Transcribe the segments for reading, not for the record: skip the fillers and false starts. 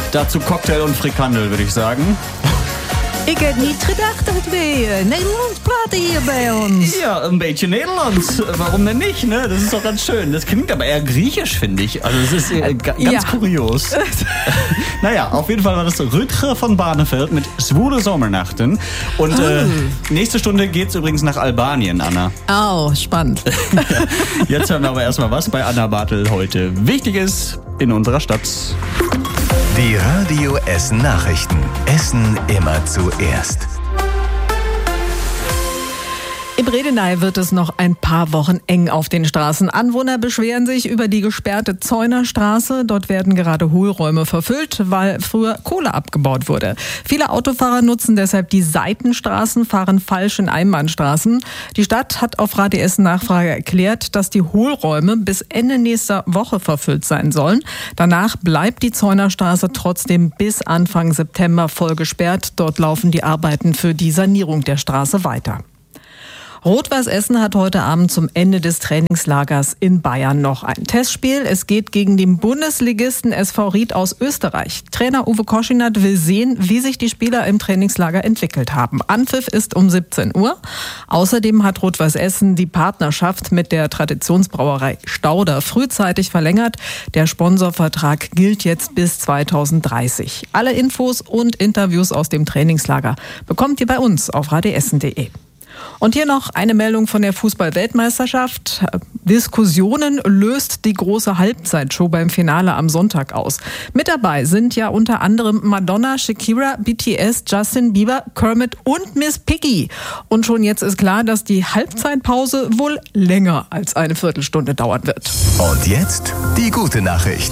Dazu Cocktail und Frikandel, würde ich sagen. Ik hätte nicht gedacht, das wäre Nederlandspraten hier bei uns. Ja, ein bisschen Nederlands. Warum denn nicht, ne? Das ist doch ganz schön. Das klingt aber eher griechisch, finde ich. Also es ist ganz kurios. Naja, auf jeden Fall war das Rutger von Barneveld mit Schwule Sommernachten. Und nächste Stunde geht's übrigens nach Albanien, Anna. Oh, spannend. Jetzt hören wir aber erstmal, was bei Anna Bartel heute wichtig ist in unserer Stadt. Die Radio Essen Nachrichten. Essen immer zuerst. In Bredeney wird es noch ein paar Wochen eng auf den Straßen. Anwohner beschweren sich über die gesperrte Zeunerstraße. Dort werden gerade Hohlräume verfüllt, weil früher Kohle abgebaut wurde. Viele Autofahrer nutzen deshalb die Seitenstraßen, fahren falsch in Einbahnstraßen. Die Stadt hat auf Radio Essen Nachfrage erklärt, dass die Hohlräume bis Ende nächster Woche verfüllt sein sollen. Danach bleibt die Zeunerstraße trotzdem bis Anfang September voll gesperrt. Dort laufen die Arbeiten für die Sanierung der Straße weiter. Rot-Weiß Essen hat heute Abend zum Ende des Trainingslagers in Bayern noch ein Testspiel. Es geht gegen den Bundesligisten SV Ried aus Österreich. Trainer Uwe Koschinat will sehen, wie sich die Spieler im Trainingslager entwickelt haben. Anpfiff ist um 17 Uhr. Außerdem hat Rot-Weiß Essen die Partnerschaft mit der Traditionsbrauerei Stauder frühzeitig verlängert. Der Sponsorvertrag gilt jetzt bis 2030. Alle Infos und Interviews aus dem Trainingslager bekommt ihr bei uns auf radioessen.de. Und hier noch eine Meldung von der Fußball-Weltmeisterschaft. Diskussionen löst die große Halbzeitshow beim Finale am Sonntag aus. Mit dabei sind ja unter anderem Madonna, Shakira, BTS, Justin Bieber, Kermit und Miss Piggy. Und schon jetzt ist klar, dass die Halbzeitpause wohl länger als eine Viertelstunde dauern wird. Und jetzt die gute Nachricht.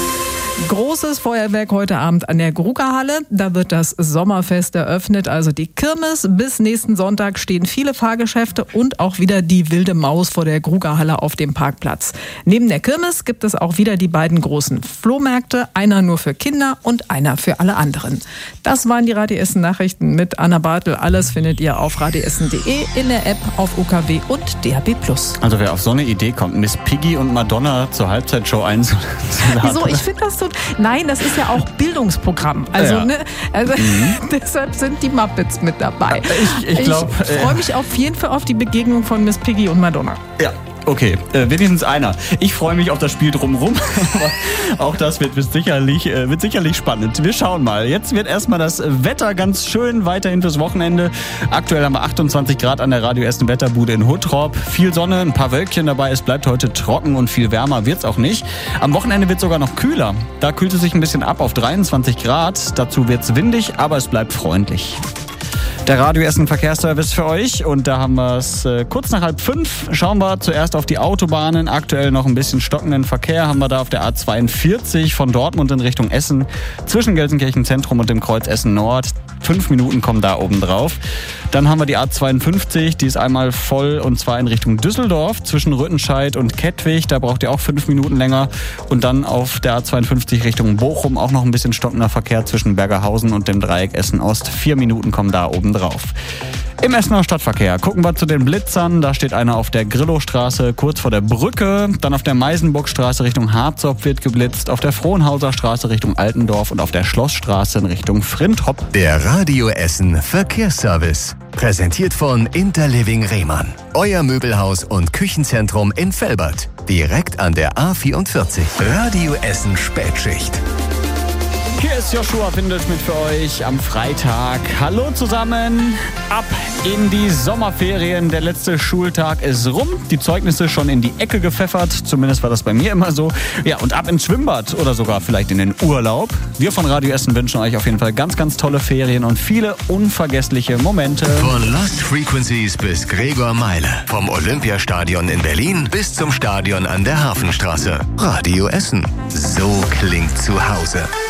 Großes Feuerwerk heute Abend an der Grugahalle. Da wird das Sommerfest eröffnet, also die Kirmes. Bis nächsten Sonntag stehen viele Fahrgeschäfte und auch wieder die wilde Maus vor der Grugahalle auf dem Parkplatz. Neben der Kirmes gibt es auch wieder die beiden großen Flohmärkte. Einer nur für Kinder und einer für alle anderen. Das waren die Radio Essen Nachrichten mit Anna Bartel. Alles findet ihr auf radioessen.de, in der App, auf UKW und DAB+. Also wer auf so eine Idee kommt, Miss Piggy und Madonna zur Halbzeitshow einzuladen. Wieso? Ich finde das so... Nein, das ist ja auch Bildungsprogramm. Also, deshalb sind die Muppets mit dabei. Ich freue mich auf jeden Fall auf die Begegnung von Miss Piggy und Madonna. Ja. Okay, wenigstens einer. Ich freue mich auf das Spiel drumherum. Aber auch das wird sicherlich spannend. Wir schauen mal. Jetzt wird erstmal das Wetter ganz schön weiterhin fürs Wochenende. Aktuell haben wir 28 Grad an der Radio Essen Wetterbude in Huttrop. Viel Sonne, ein paar Wölkchen dabei. Es bleibt heute trocken und viel wärmer wird's auch nicht. Am Wochenende wird es sogar noch kühler. Da kühlt es sich ein bisschen ab auf 23 Grad. Dazu wird's windig, aber es bleibt freundlich. Der Radio Essen Verkehrsservice für euch und da haben wir es kurz nach 4:30. Schauen wir zuerst auf die Autobahnen. Aktuell noch ein bisschen stockenden Verkehr haben wir da auf der A42 von Dortmund in Richtung Essen zwischen Gelsenkirchen Zentrum und dem Kreuz Essen Nord. 5 Minuten kommen da oben drauf. Dann haben wir die A52, die ist einmal voll und zwar in Richtung Düsseldorf zwischen Rüttenscheid und Kettwig. Da braucht ihr auch 5 Minuten länger. Und dann auf der A52 Richtung Bochum auch noch ein bisschen stockender Verkehr zwischen Bergerhausen und dem Dreieck Essen Ost. 4 Minuten kommen da oben drauf. Im Essener Stadtverkehr gucken wir zu den Blitzern. Da steht einer auf der Grillowstraße kurz vor der Brücke. Dann auf der Meisenburgstraße Richtung Harzopf wird geblitzt. Auf der Frohnhauser Straße Richtung Altendorf und auf der Schlossstraße in Richtung Frindhopp. Der Radio Essen Verkehrsservice. Präsentiert von Interliving Rehmann. Euer Möbelhaus und Küchenzentrum in Velbert. Direkt an der A44. Radio Essen Spätschicht. Hier ist Joshua Windels mit für euch am Freitag. Hallo zusammen, ab in die Sommerferien. Der letzte Schultag ist rum, die Zeugnisse schon in die Ecke gepfeffert. Zumindest war das bei mir immer so. Ja, und ab ins Schwimmbad oder sogar vielleicht in den Urlaub. Wir von Radio Essen wünschen euch auf jeden Fall ganz, ganz tolle Ferien und viele unvergessliche Momente. Von Lost Frequencies bis Gregor Meile. Vom Olympiastadion in Berlin bis zum Stadion an der Hafenstraße. Radio Essen. So klingt zu Hause.